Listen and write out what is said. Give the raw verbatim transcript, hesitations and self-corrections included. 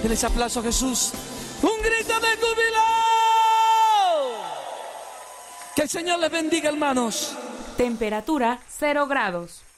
Denle ese aplauso a Jesús. Un grito de júbilo. Que el Señor les bendiga, hermanos. Temperatura cero grados.